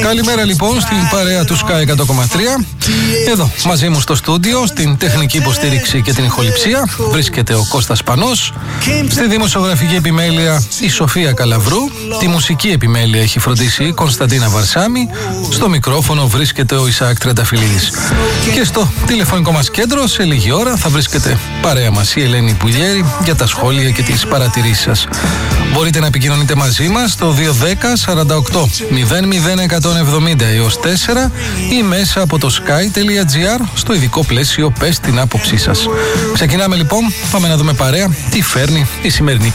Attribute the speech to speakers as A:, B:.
A: Καλημέρα λοιπόν στην παρέα του Sky 100,3. Εδώ μαζί μου στο στούντιο, στην τεχνική υποστήριξη και την ηχοληψία, βρίσκεται ο Κώστας Πανός. Στη δημοσιογραφική επιμέλεια η Σοφία Καλαβρού. Τη μουσική επιμέλεια έχει φροντίσει η Κωνσταντίνα Βαρσάμι. Στο μικρόφωνο βρίσκεται ο Ισαάκ Τρενταφυλλίδης. Και στο τηλεφωνικό μας κέντρο σε λίγη ώρα θα βρίσκεται παρέα μας η Ελένη Πουλιέρη για τα σχόλια και τις παρατηρήσεις σας. Μπορείτε να επικοινωνείτε μαζί μας στο 210 48 00 170 έως 4 ή μέσα από το sky.gr στο ειδικό πλαίσιο «Πες την άποψή σας». Ξεκινάμε λοιπόν, πάμε να δούμε παρέα τι φέρνει η σημερινή